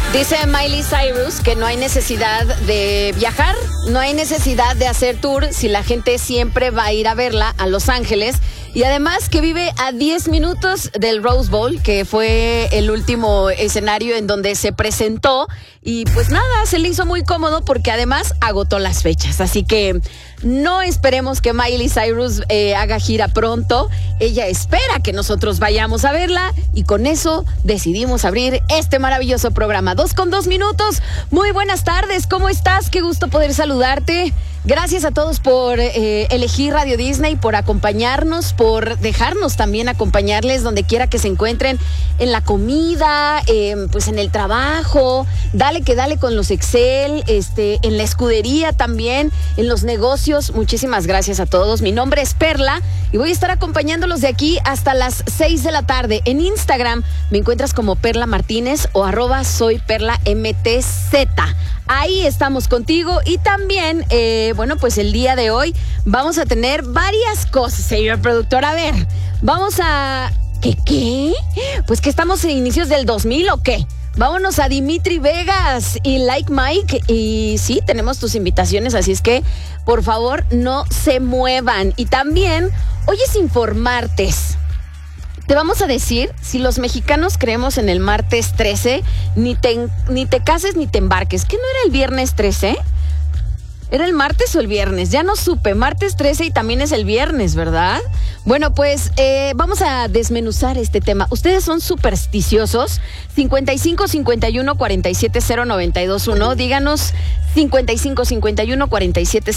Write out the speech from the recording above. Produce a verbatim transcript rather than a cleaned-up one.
Dice Miley Cyrus que no hay necesidad de viajar, no hay necesidad de hacer tour si la gente siempre va a ir a verla a Los Ángeles. Y además que vive a diez minutos del Rose Bowl, que fue el último escenario en donde se presentó. Y pues nada, se le hizo muy cómodo porque además agotó las fechas. Así que no esperemos que Miley Cyrus eh, haga gira pronto. Ella espera que nosotros vayamos a verla y con eso decidimos abrir este maravilloso programa. Dos con dos minutos. Muy buenas tardes, ¿cómo estás? Qué gusto poder saludarte. Gracias a todos por eh, elegir Radio Disney, por acompañarnos, por dejarnos también acompañarles donde quiera que se encuentren, en la comida, eh, pues en el trabajo, dale que dale con los Excel, este, en la escudería también, en los negocios. Muchísimas gracias a todos. Mi nombre es Perla y voy a estar acompañándolos de aquí hasta las seis de la tarde. En Instagram me encuentras como Perla Martínez o arroba soy Perla M T Z. Ahí estamos contigo y también, eh, bueno, pues el día de hoy vamos a tener varias cosas, señor productor. A ver, vamos a... ¿Qué, qué? Pues que estamos en inicios del dos mil o qué. Vámonos a Dimitri Vegas y Like Mike y sí, tenemos tus invitaciones, así es que por favor no se muevan. Y también, hoy es Informartes. Te vamos a decir si los mexicanos creemos en el martes trece, ni te, ni te cases ni te embarques. ¿Qué no era el viernes trece? ¿Era el martes o el viernes? Ya no supe. Martes trece y también es el viernes, ¿verdad? Bueno, pues eh, vamos a desmenuzar este tema. ¿Ustedes son supersticiosos? cincuenta y cinco cincuenta y uno cuarenta y siete cero noventa y dos uno. Díganos cincuenta y cinco cincuenta y uno cuarenta y siete